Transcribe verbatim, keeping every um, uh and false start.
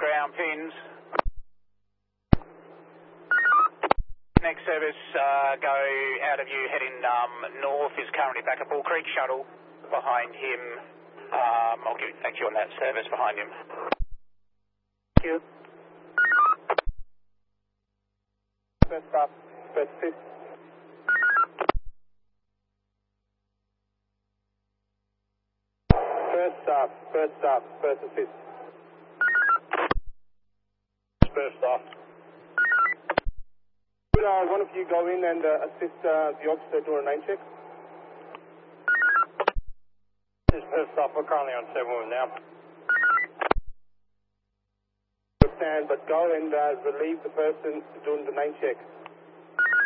ground pins. Next service, uh, go out of you heading um, north is currently back at Bull Creek. Shuttle behind him. Um, I'll get back to you on that service behind him. Thank you. First stop, first fifth. First stop, first stop, first and fifth. First stop. Could uh, one of you go in and uh, assist uh, the officer doing a nine check? This is first stop, we're currently on seven one now. Understand, but go and uh, relieve the person doing the nine check.